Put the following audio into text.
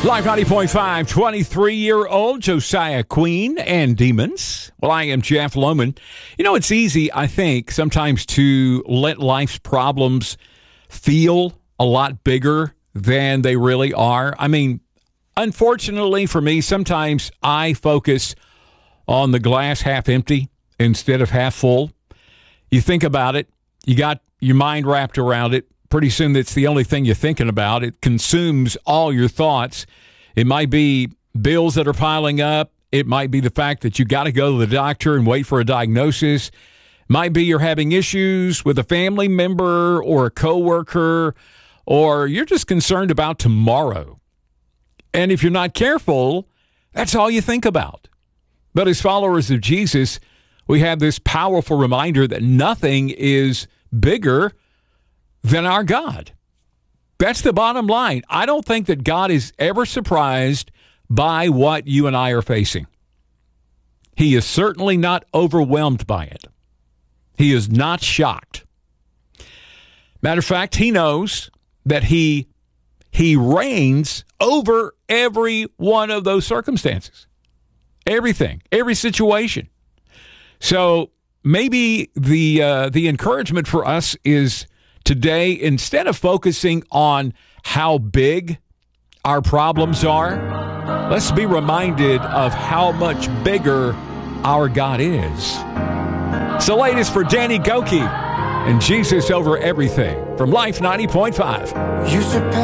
Live 90.5, 23-year-old Josiah Queen and Demons. Well, I am Jeff Lohman. You know, it's easy, I think, sometimes to let life's problems feel a lot bigger than they really are. I mean, unfortunately for me, sometimes I focus on the glass half empty instead of half full. You think about it, you got your mind wrapped around it. Pretty soon that's the only thing you're thinking about. It consumes all your thoughts. It might be bills that are piling up. It might be the fact that you got to go to the doctor and wait for a diagnosis. It might be you're having issues with a family member or a coworker, or you're just concerned about tomorrow. And if you're not careful, that's all you think about. But as followers of Jesus, we have this powerful reminder that nothing is bigger than our God. That's the bottom line. I don't think that God is ever surprised by what you and I are facing. He is certainly not overwhelmed by it. He is not shocked. Matter of fact, he knows that he reigns over every one of those circumstances. Everything, every situation. So maybe the encouragement for us is today, instead of focusing on how big our problems are, let's be reminded of how much bigger our God is. It's the latest for Danny Gokey and Jesus Over Everything from Life 90.5.